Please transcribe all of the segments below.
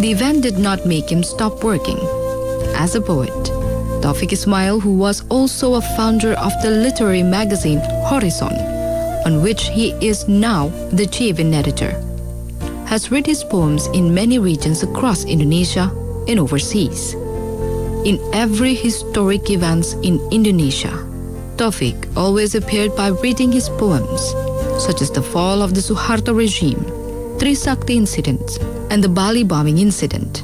The event did not make him stop working. As a poet, Taufik Ismail, who was also a founder of the literary magazine Horizon, on which he is now the chief editor, has read his poems in many regions across Indonesia and overseas. In every historic events in Indonesia, Taufik always appeared by reading his poems, such as the fall of the Suharto regime, Trisakti incident, and the Bali bombing incident.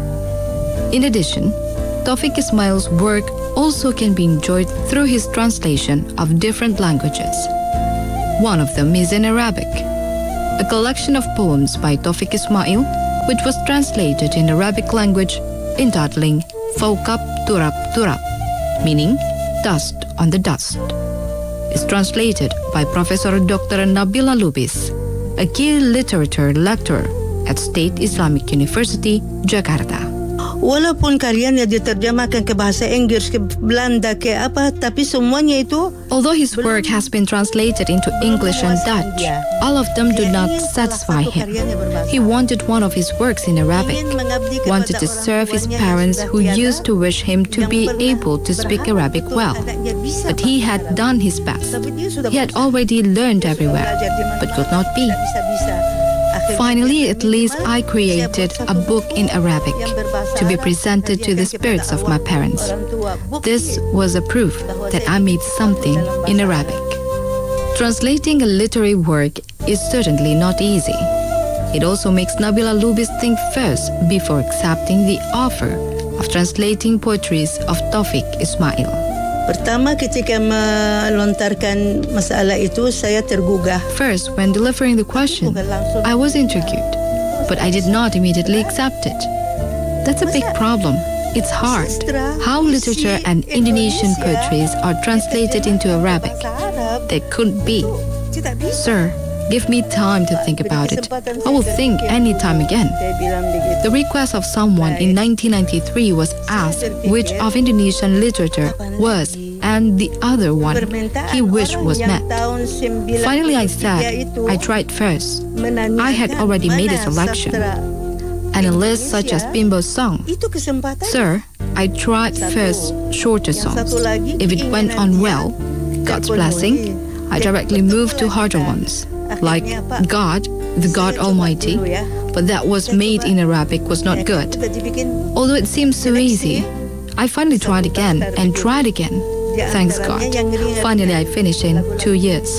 In addition, Taufik Ismail's work also can be enjoyed through his translation of different languages. One of them is in Arabic, a collection of poems by Taufik Ismail, which was translated in Arabic language entitling Fawqab Turab Turab, meaning dust on the dust. Is translated by Professor Dr. Nabila Lubis, a key literature lecturer at State Islamic University, Jakarta. Walaupun karyanya diterjemahkan ke bahasa Inggris, ke Belanda, ke apa, tapi semuanya itu. Although his work has been translated into English and Dutch, all of them do not satisfy him. He wanted one of his works in Arabic, wanted to serve his parents who used to wish him to be able to speak Arabic well. But he had done his best. He had already learned everywhere, but could not be. Finally, at least I created a book in Arabic to be presented to the spirits of my parents. This was a proof that I made something in Arabic. Translating a literary work is certainly not easy. It also makes Nabila Lubis think first before accepting the offer of translating poetries of Taufik Ismail. Pertama ketika melontarkan masalah itu, saya tergugah. First, when delivering the question, I was intrigued, but I did not immediately accept it. That's a big problem. It's hard. How literature and Indonesian poetries are translated into Arabic. They couldn't be. Sir, give me time to think about it. I will think any time again. The request of someone in 1993 was asked which of Indonesian literature was and the other one he wished was met. Finally I said, I tried first. I had already made a selection. And a list such as Bimbo's song. Sir, I tried first shorter songs. If it went on well, God's blessing, I directly moved to harder ones. Like God, the God Almighty, but that was made in Arabic was not good. Although it seems so easy, I finally tried again and tried again. Thanks God. Finally I finished in 2 years.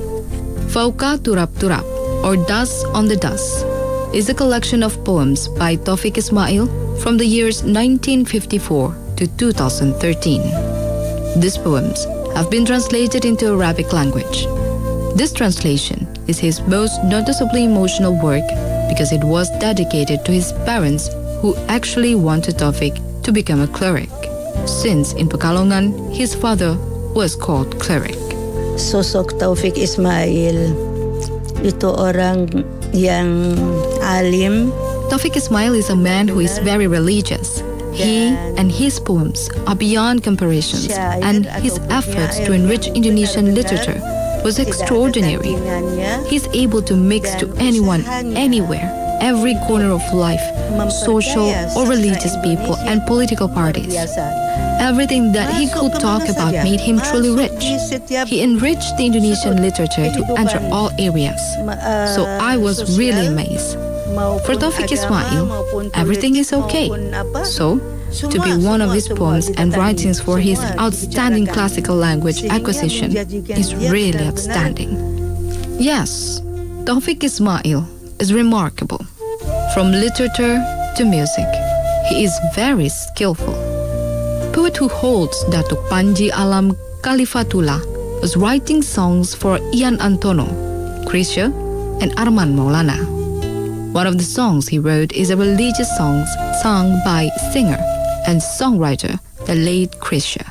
Fawqa Turab Turab, or Dust on the Dust, is a collection of poems by Taufik Ismail from the years 1954 to 2013. These poems have been translated into Arabic language. This translation is his most noticeably emotional work because it was dedicated to his parents who actually wanted Taufik to become a cleric, since in Pekalongan his father was called cleric. Sosok Taufik Ismail itu orang yang alim. Taufik Ismail is a man who is very religious. He and his poems are beyond comparisons, and his efforts to enrich Indonesian literature was extraordinary. He's able to mix to anyone, anywhere, every corner of life, social or religious people and political parties. Everything that he could talk about made him truly rich. He enriched the Indonesian literature to enter all areas. So I was really amazed. For Taufik Ismail, everything is okay. So, to be one of his poems and writings for his outstanding classical language acquisition is really outstanding. Yes, Taufik Ismail is remarkable. From literature to music, he is very skillful. Poet who holds Datuk Panji Alam Kalifatullah was writing songs for Ian Antono, Krisya, and Arman Maulana. One of the songs he wrote is a religious song sung by singer and songwriter, the late Krisya.